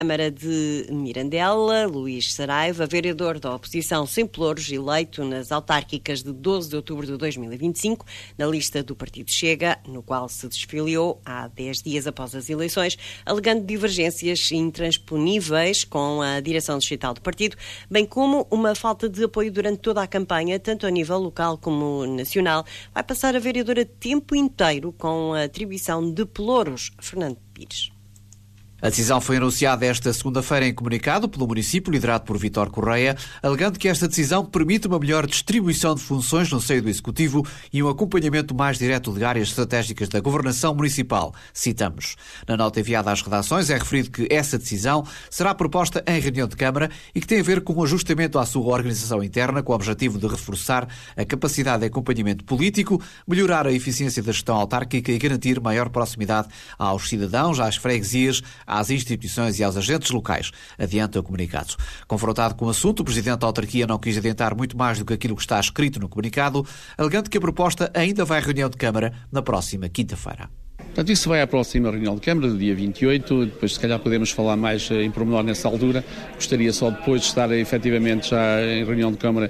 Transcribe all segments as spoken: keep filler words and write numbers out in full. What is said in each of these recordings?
Câmara de Mirandela, Luís Saraiva, vereador da oposição sem pelouros, eleito nas autárquicas de doze de outubro de dois mil e vinte e cinco, na lista do Partido Chega, no qual se desfiliou há dez dias após as eleições, alegando divergências intransponíveis com a direção distrital do partido, bem como uma falta de apoio durante toda a campanha, tanto a nível local como nacional. Vai passar a vereadora tempo inteiro com a atribuição de pelouros. Fernando Pires. A decisão foi anunciada esta segunda-feira em comunicado pelo município, liderado por Vítor Correia, alegando que esta decisão permite uma melhor distribuição de funções no seio do Executivo e um acompanhamento mais direto de áreas estratégicas da governação municipal. Citamos. Na nota enviada às redações é referido que essa decisão será proposta em reunião de Câmara e que tem a ver com o ajustamento à sua organização interna com o objetivo de reforçar a capacidade de acompanhamento político, melhorar a eficiência da gestão autárquica e garantir maior proximidade aos cidadãos, às freguesias, às instituições e aos agentes locais, adianta o comunicado. Confrontado com o assunto, o Presidente da Autarquia não quis adiantar muito mais do que aquilo que está escrito no comunicado, alegando que a proposta ainda vai à reunião de Câmara na próxima quinta-feira. Portanto, isso vai à próxima reunião de Câmara, do dia vinte e oito, depois se calhar podemos falar mais em pormenor nessa altura. Gostaria só depois de estar efetivamente já em reunião de Câmara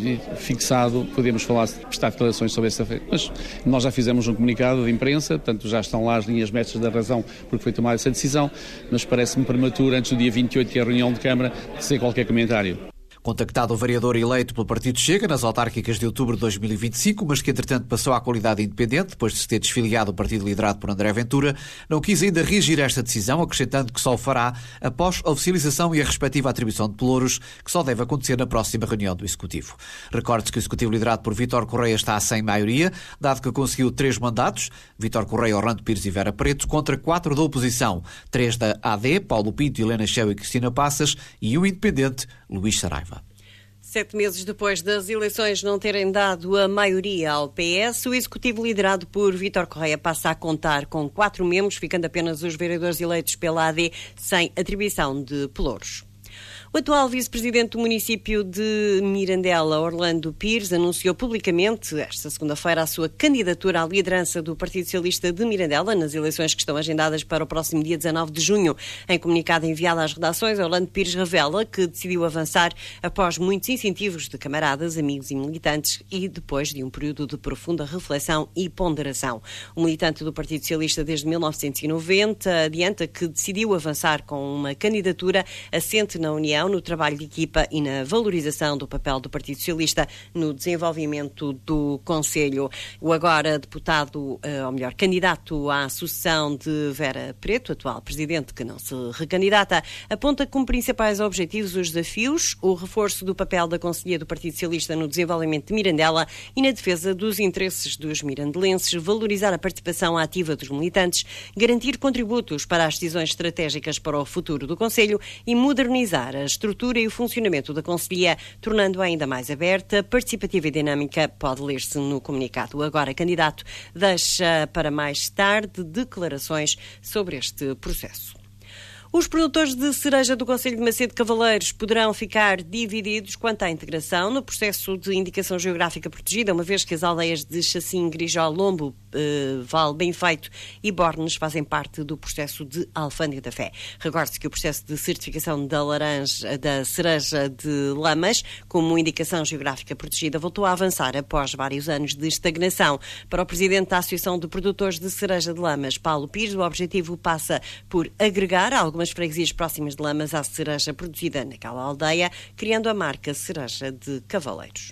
fixado, podemos falar, prestar declarações sobre essa feita. Mas nós já fizemos um comunicado de imprensa, portanto já estão lá as linhas mestras da razão porque foi tomada essa decisão, mas parece-me prematuro, antes do dia vinte e oito, que é a reunião de Câmara, ser qualquer comentário. Contactado o vereador eleito pelo Partido Chega nas autárquicas de outubro de dois mil e vinte e cinco, mas que entretanto passou à qualidade independente, depois de se ter desfiliado o partido liderado por André Ventura, não quis ainda reagir a esta decisão, acrescentando que só o fará após a oficialização e a respectiva atribuição de pelouros, que só deve acontecer na próxima reunião do Executivo. Recorde-se que o Executivo liderado por Vítor Correia está sem maioria, dado que conseguiu três mandatos, Vítor Correia, Orlando Pires e Vera Preto, contra quatro da oposição, três da A D, Paulo Pinto, Helena Cheu e Cristina Passas, e um independente, Luís Saraiva. Sete meses depois das eleições não terem dado a maioria ao P S, o Executivo liderado por Vítor Correia passa a contar com quatro membros, ficando apenas os vereadores eleitos pela A D sem atribuição de pelouros. O atual vice-presidente do município de Mirandela, Orlando Pires, anunciou publicamente esta segunda-feira a sua candidatura à liderança do Partido Socialista de Mirandela nas eleições que estão agendadas para o próximo dia dezanove de junho. Em comunicado enviado às redações, Orlando Pires revela que decidiu avançar após muitos incentivos de camaradas, amigos e militantes e depois de um período de profunda reflexão e ponderação. O militante do Partido Socialista desde mil novecentos e noventa adianta que decidiu avançar com uma candidatura assente na União, no trabalho de equipa e na valorização do papel do Partido Socialista no desenvolvimento do Conselho. O agora deputado, ou melhor, candidato à sucessão de Vera Preto, atual presidente que não se recandidata, aponta como principais objetivos os desafios, o reforço do papel da Conselhia do Partido Socialista no desenvolvimento de Mirandela e na defesa dos interesses dos mirandelenses, valorizar a participação ativa dos militantes, garantir contributos para as decisões estratégicas para o futuro do Conselho e modernizar a estrutura e o funcionamento da Conselhia, tornando-a ainda mais aberta, participativa e dinâmica, pode ler-se no comunicado. O agora candidato deixa para mais tarde declarações sobre este processo. Os produtores de cereja do Concelho de Macedo Cavaleiros poderão ficar divididos quanto à integração no processo de indicação geográfica protegida, uma vez que as aldeias de Chacim, Grijó, Lombo, eh, Val Bem Feito e Bornes fazem parte do processo de Alfândega da Fé. Recorde-se que o processo de certificação da laranja, da cereja de Lamas, como indicação geográfica protegida, voltou a avançar após vários anos de estagnação. Para o presidente da Associação de Produtores de Cereja de Lamas, Paulo Pires, o objetivo passa por agregar algo algumas freguesias próximas de Lamas à cereja produzida naquela aldeia, criando a marca Cereja de Cavaleiros.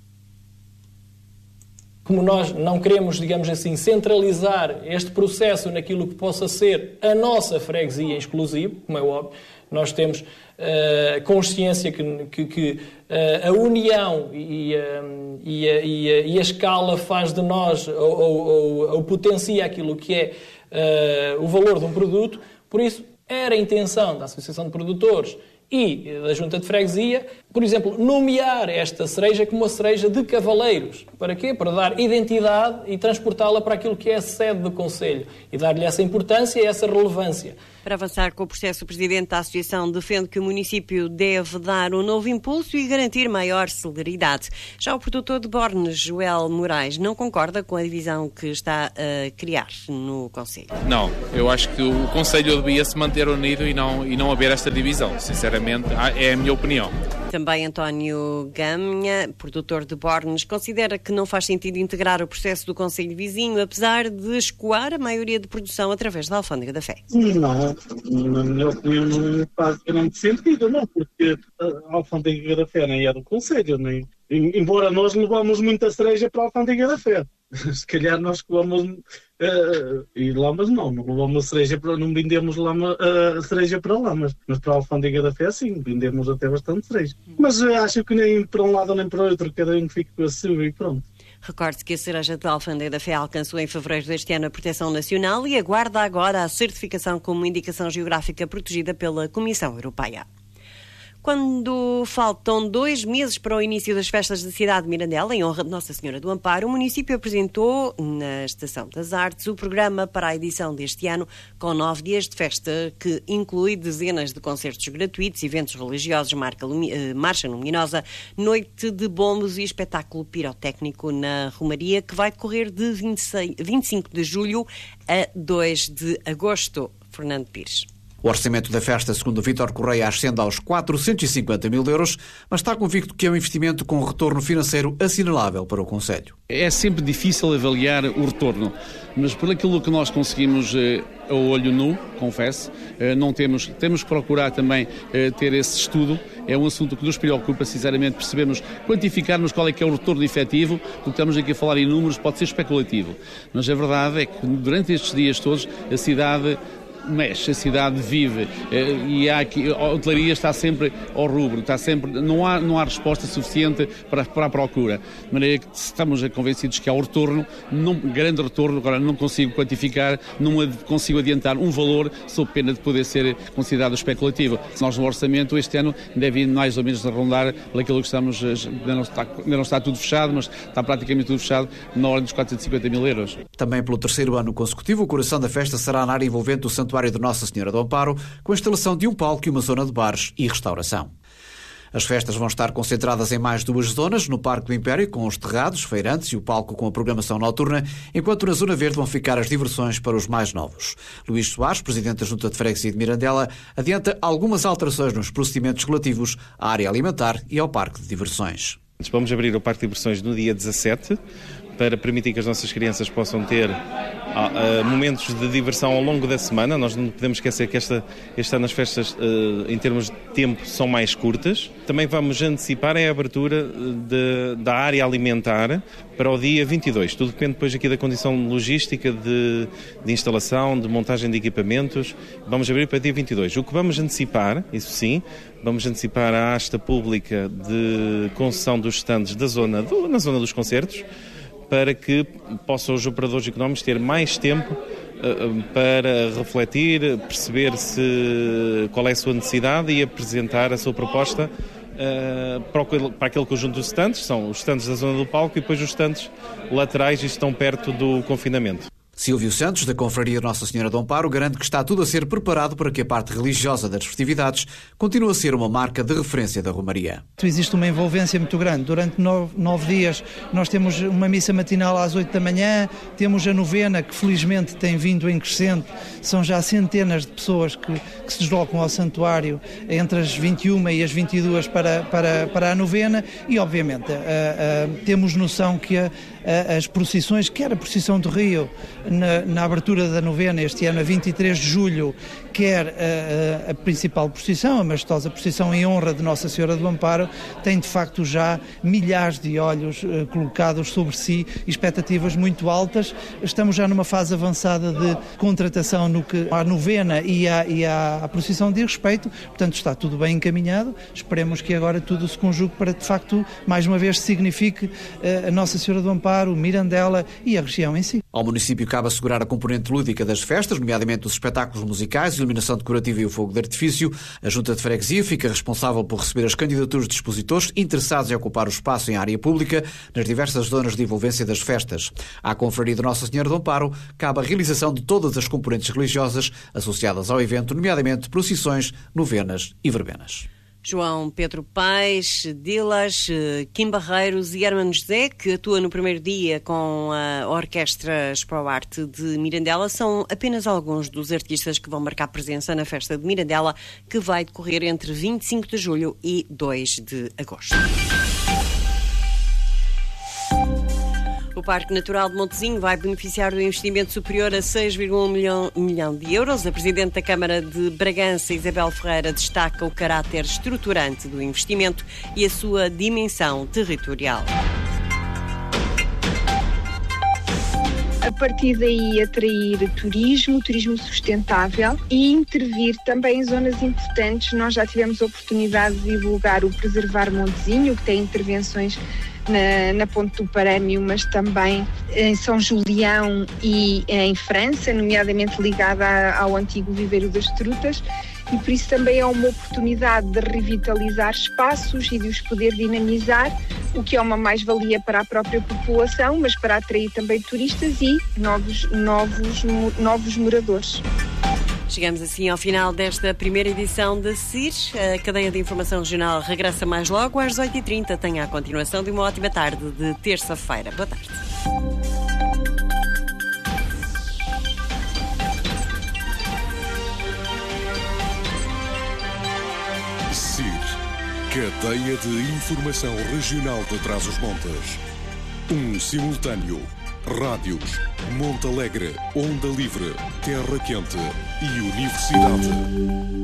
Como nós não queremos, digamos assim, centralizar este processo naquilo que possa ser a nossa freguesia exclusiva, como é óbvio, nós temos uh, consciência que, que, que uh, a união e, uh, e, a, e, a, e a escala faz de nós, ou, ou, ou, ou potencia aquilo que é uh, o valor de um produto, por isso era a intenção da Associação de Produtores e da Junta de Freguesia, por exemplo, nomear esta cereja como uma cereja de cavaleiros. Para quê? Para dar identidade e transportá-la para aquilo que é a sede do Conselho e dar-lhe essa importância e essa relevância. Para avançar com o processo, o Presidente da Associação defende que o município deve dar um novo impulso e garantir maior celeridade. Já o produtor de Bornes, Joel Moraes, não concorda com a divisão que está a criar no Conselho. Não, eu acho que o Conselho devia se manter unido e não, e não haver esta divisão. Sinceramente, é a minha opinião. Também António Gaminha, produtor de Bornes, considera que não faz sentido integrar o processo do Conselho Vizinho, apesar de escoar a maioria de produção através da Alfândega da Fé. Não, na minha opinião não faz grande sentido, não, porque a Alfândega da Fé nem é do Conselho, nem, embora nós levamos muita cereja para a Alfândega da Fé. Se calhar nós levamos uh, e lamas não, não levamos cereja para, não vendemos lama, uh, cereja para lamas, mas para a Alfândega da Fé sim, vendemos até bastante cereja. Mas uh, acho que nem para um lado nem para o outro, cada um fica com a sua e pronto. Recorde-se que a cereja da Alfândega da Fé alcançou em fevereiro deste ano a proteção nacional e aguarda agora a certificação como indicação geográfica protegida pela Comissão Europeia. Quando faltam dois meses para o início das festas da cidade de Mirandela, em honra de Nossa Senhora do Amparo, o município apresentou, na Estação das Artes, o programa para a edição deste ano, com nove dias de festa, que inclui dezenas de concertos gratuitos, eventos religiosos, marca, marcha luminosa, noite de bombos e espetáculo pirotécnico na Romaria, que vai decorrer de vinte e seis, vinte e cinco de julho a dois de agosto. Fernando Pires. O orçamento da festa, segundo Vítor Correia, ascende aos quatrocentos e cinquenta mil euros, mas está convicto que é um investimento com retorno financeiro assinalável para o Conselho. É sempre difícil avaliar o retorno, mas por aquilo que nós conseguimos eh, a olho nu, confesso, eh, não temos, temos que procurar também eh, ter esse estudo. É um assunto que nos preocupa, sinceramente, percebemos, quantificarmos qual é que é o retorno efetivo, porque estamos aqui a falar em números, pode ser especulativo. Mas a verdade é que durante estes dias todos a cidade mexe, a cidade vive e há aqui, a hotelaria está sempre ao rubro, está sempre, não há, não há resposta suficiente para, para a procura. De maneira que estamos convencidos que há o retorno, não, grande retorno, agora não consigo quantificar, não consigo adiantar um valor, sob pena de poder ser considerado especulativo. Se nós no orçamento este ano deve ir mais ou menos a rondar aquilo que estamos, ainda não, está, ainda não está tudo fechado, mas está praticamente tudo fechado, na ordem dos quatrocentos e cinquenta mil euros. Também pelo terceiro ano consecutivo, o coração da festa será na área envolvente do Santuário de Nossa Senhora do Amparo, com a instalação de um palco e uma zona de bares e restauração. As festas vão estar concentradas em mais duas zonas, no Parque do Império, com os terrados, feirantes e o palco com a programação noturna, enquanto na Zona Verde vão ficar as diversões para os mais novos. Luís Soares, presidente da Junta de Freguesia de Mirandela, adianta algumas alterações nos procedimentos relativos à área alimentar e ao Parque de Diversões. Vamos abrir o Parque de Diversões no dia dezassete, para permitir que as nossas crianças possam ter uh, uh, momentos de diversão ao longo da semana. Nós não podemos esquecer que esta, este ano as festas, uh, em termos de tempo, são mais curtas. Também vamos antecipar a abertura de, da área alimentar para o dia vinte e dois. Tudo depende depois aqui da condição logística de, de instalação, de montagem de equipamentos. Vamos abrir para o dia vinte e dois. O que vamos antecipar, isso sim, vamos antecipar a asta pública de concessão dos stands da zona, do, na zona dos concertos, para que possam os operadores económicos ter mais tempo uh, para refletir, perceber se, qual é a sua necessidade e apresentar a sua proposta uh, para, o, para aquele conjunto de stands, são os stands da zona do palco e depois os stands laterais e estão perto do confinamento. Silvio Santos, da Confraria de Nossa Senhora do Amparo, garante que está tudo a ser preparado para que a parte religiosa das festividades continue a ser uma marca de referência da Romaria. Existe uma envolvência muito grande. Durante nove, nove dias nós temos uma missa matinal às oito da manhã, temos a novena, que felizmente tem vindo em crescente. São já centenas de pessoas que, que se deslocam ao santuário entre as vinte e uma e as vinte e duas para, para, para a novena e, obviamente, a, a, temos noção que a, a, as procissões, quer a procissão do Rio, Na, na abertura da novena este ano, a vinte e três de julho, quer a, a, a principal procissão, a majestosa procissão em honra de Nossa Senhora do Amparo, tem de facto já milhares de olhos uh, colocados sobre si, expectativas muito altas. Estamos já numa fase avançada de contratação no que à novena e à, e à, à procissão de respeito, portanto está tudo bem encaminhado. Esperemos que agora tudo se conjugue para de facto, mais uma vez, signifique uh, a Nossa Senhora do Amparo, Mirandela e a região em si. Ao município cabe assegurar a componente lúdica das festas, nomeadamente os espetáculos musicais e iluminação decorativa e o fogo de artifício. A Junta de Freguesia fica responsável por receber as candidaturas de expositores interessados em ocupar o espaço em área pública nas diversas zonas de envolvência das festas. À Confraria de Nossa Senhora do Amparo cabe a realização de todas as componentes religiosas associadas ao evento, nomeadamente procissões, novenas e verbenas. João Pedro Paes, Dilas, Kim Barreiros e Hermano José, que atua no primeiro dia com a Orquestra Expo Arte de Mirandela, são apenas alguns dos artistas que vão marcar presença na festa de Mirandela, que vai decorrer entre vinte e cinco de julho e dois de agosto. O Parque Natural de Montezinho vai beneficiar do investimento superior a seis vírgula um milhão de euros. A Presidente da Câmara de Bragança, Isabel Ferreira, destaca o caráter estruturante do investimento e a sua dimensão territorial. A partir daí atrair turismo, turismo sustentável e intervir também em zonas importantes. Nós já tivemos a oportunidade de divulgar o Preservar Montezinho, que tem intervenções Na, na Ponte do Parâmio, mas também em São Julião e em França, nomeadamente ligada ao antigo Viveiro das Trutas, e por isso também é uma oportunidade de revitalizar espaços e de os poder dinamizar, o que é uma mais-valia para a própria população, mas para atrair também turistas e novos, novos, novos moradores. Chegamos assim ao final desta primeira edição da C I R. A cadeia de informação regional regressa mais logo às oito e trinta. Tenha a continuação de uma ótima tarde de terça-feira. Boa tarde. C I R, cadeia de informação regional de Trás-os-Montes. Um simultâneo. Rádios, Monte Alegre, Onda Livre, Terra Quente e Universidade.